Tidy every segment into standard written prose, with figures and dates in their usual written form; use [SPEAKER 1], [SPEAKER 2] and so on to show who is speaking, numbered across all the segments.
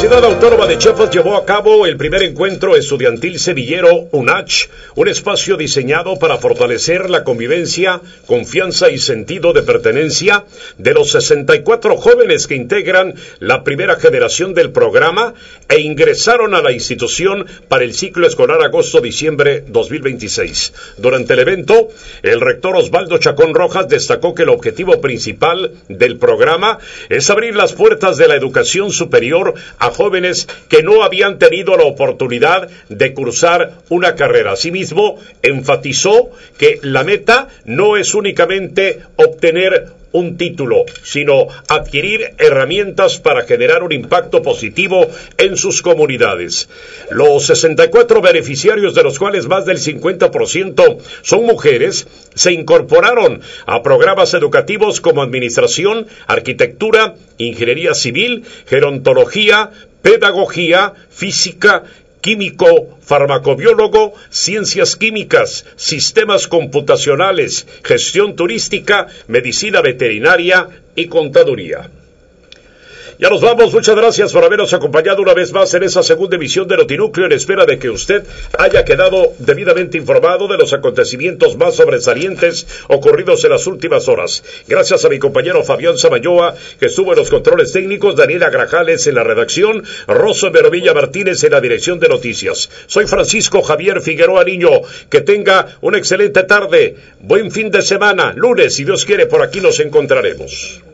[SPEAKER 1] Universidad Autónoma de Chiapas llevó a cabo el primer encuentro estudiantil semillero UNACH, un espacio diseñado para fortalecer la convivencia, confianza y sentido de pertenencia de los 64 jóvenes que integran la primera generación del programa e ingresaron a la institución para el ciclo escolar agosto-diciembre 2026. Durante el evento, el rector Osvaldo Chacón Rojas destacó que el objetivo principal del programa es abrir las puertas de la educación superior a jóvenes que no habían tenido la oportunidad de cursar una carrera. Asimismo, enfatizó que la meta no es únicamente obtener un título, sino adquirir herramientas para generar un impacto positivo en sus comunidades. Los 64 beneficiarios, de los cuales más del 50% son mujeres, se incorporaron a programas educativos como administración, arquitectura, ingeniería civil, gerontología, pedagogía, física, químico, farmacobiólogo, ciencias químicas, sistemas computacionales, gestión turística, medicina veterinaria y contaduría. Ya nos vamos, muchas gracias por habernos acompañado una vez más en esa segunda emisión de Notinúcleo, en espera de que usted haya quedado debidamente informado de los acontecimientos más sobresalientes ocurridos en las últimas horas. Gracias a mi compañero Fabián Samayoa, que estuvo en los controles técnicos, Daniela Grajales en la redacción, Rosso Merovilla Martínez en la dirección de noticias. Soy Francisco Javier Figueroa Niño, que tenga una excelente tarde, buen fin de semana, lunes, si Dios quiere, por aquí nos encontraremos.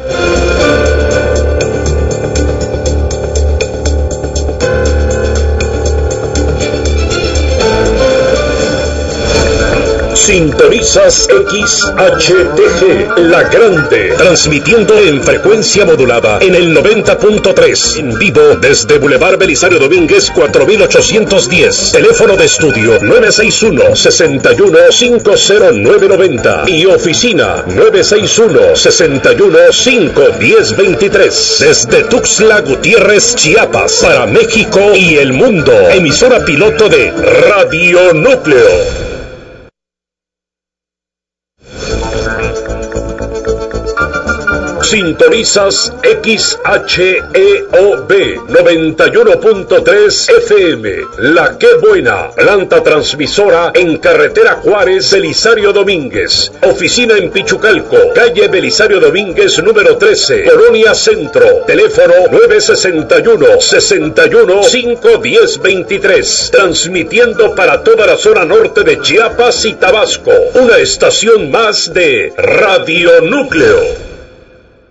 [SPEAKER 1] Sintonizas XHTG, La Grande, transmitiendo en frecuencia modulada en el 90.3, en vivo desde Boulevard Belisario Domínguez 4810, teléfono de estudio 961-61-50990 y oficina 961-61-51023, desde Tuxtla Gutiérrez, Chiapas, para México y el mundo, emisora piloto de Radio Núcleo. Sintonizas XHEOB 91.3 FM, La Qué Buena, planta transmisora en carretera Juárez, Belisario Domínguez, oficina en Pichucalco, calle Belisario Domínguez número 13, Colonia Centro, teléfono 961-51023, transmitiendo para toda la zona norte de Chiapas y Tabasco, una estación más de Radio Núcleo.